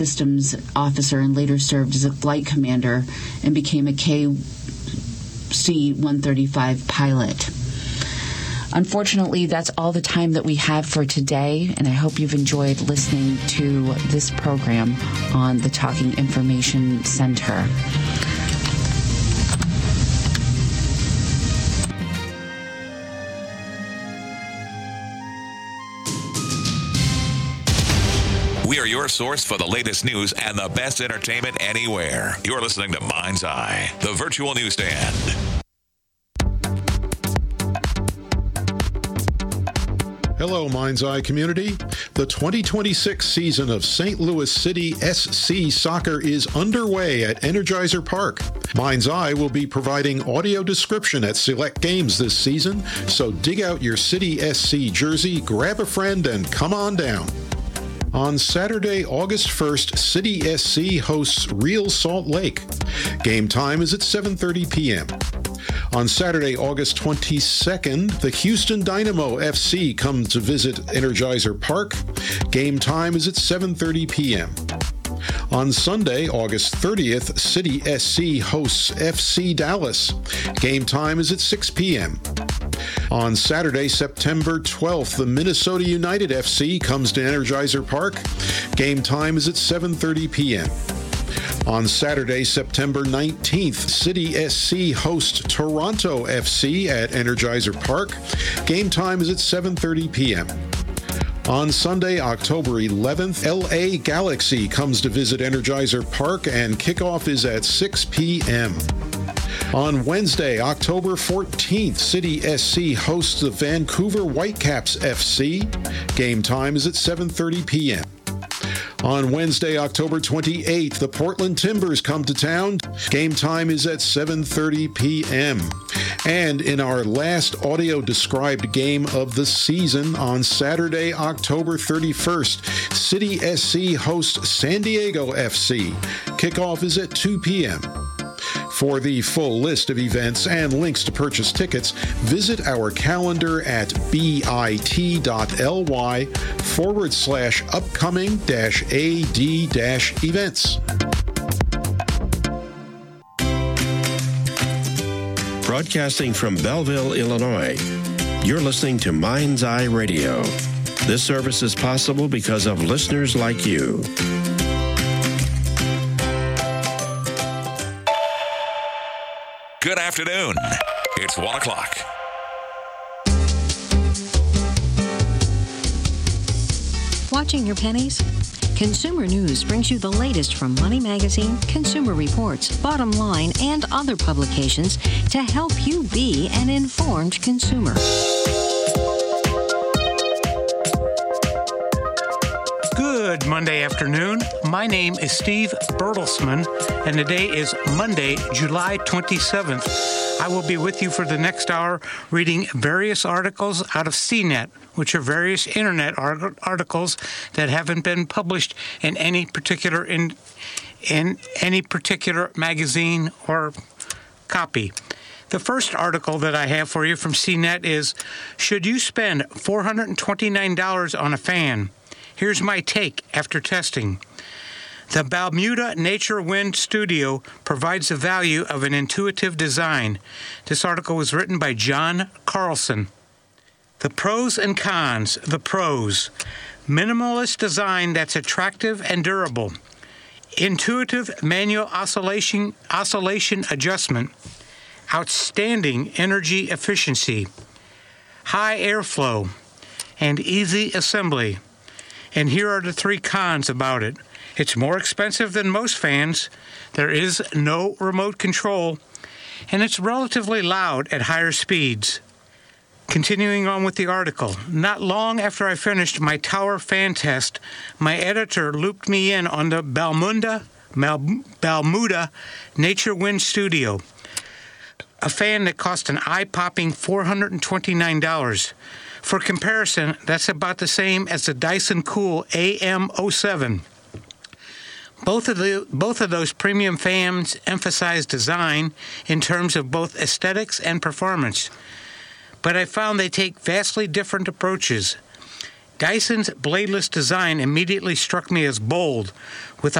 systems officer and later served as a flight commander and became a KC-135 pilot. Unfortunately, that's all the time that we have for today, and I hope you've enjoyed listening to this program on the Talking Information Center. We are your source for the latest news and the best entertainment anywhere. You're listening to Mind's Eye, the virtual newsstand. Hello, Mind's Eye community. The 2026 season of St. Louis City SC Soccer is underway at Energizer Park. Mind's Eye will be providing audio description at select games this season, so dig out your City SC jersey, grab a friend, and come on down. On Saturday, August 1st, City SC hosts Real Salt Lake. Game time is at 7:30 p.m. On Saturday, August 22nd, the Houston Dynamo FC come to visit Energizer Park. Game time is at 7:30 p.m. On Sunday, August 30th, City SC hosts FC Dallas. Game time is at 6 p.m. On Saturday, September 12th, the Minnesota United FC comes to Energizer Park. Game time is at 7:30 p.m. On Saturday, September 19th, City SC hosts Toronto FC at Energizer Park. Game time is at 7:30 p.m. On Sunday, October 11th, LA Galaxy comes to visit Energizer Park, and kickoff is at 6 p.m. On Wednesday, October 14th, City SC hosts the Vancouver Whitecaps FC. Game time is at 7:30 p.m. On Wednesday, October 28th, the Portland Timbers come to town. Game time is at 7:30 p.m. And in our last audio-described game of the season, on Saturday, October 31st, City SC hosts San Diego FC. Kickoff is at 2 p.m. For the full list of events and links to purchase tickets, visit our calendar at bit.ly/upcoming-ad-events. Broadcasting from Belleville, Illinois, you're listening to Mind's Eye Radio. This service is possible because of listeners like you. Good afternoon. It's 1 o'clock. Watching your pennies? Consumer News brings you the latest from Money Magazine, Consumer Reports, Bottom Line, and other publications to help you be an informed consumer. Good Monday afternoon. My name is Steve Bertelsman, and today is Monday, July 27th. I will be with you for the next hour reading various articles out of CNET, which are various internet articles that haven't been published in any particular in any particular magazine or copy. The first article that I have for you from CNET is, should you spend $429 on a fan? Here's my take after testing. The Balmuda Nature Wind Studio provides the value of an intuitive design. This article was written by John Carlson. The pros and cons. The pros. Minimalist design that's attractive and durable. Intuitive manual oscillation adjustment. Outstanding energy efficiency. High airflow. And easy assembly. And here are the three cons about it. It's more expensive than most fans. There is no remote control. And it's relatively loud at higher speeds. Continuing on with the article. Not long after I finished my tower fan test, my editor looped me in on the Balmuda Nature Wind Studio. A fan that cost an eye-popping $429. For comparison, that's about the same as the Dyson Cool AM07. Both of those premium fans emphasize design in terms of both aesthetics and performance. But I found they take vastly different approaches. Dyson's bladeless design immediately struck me as bold, with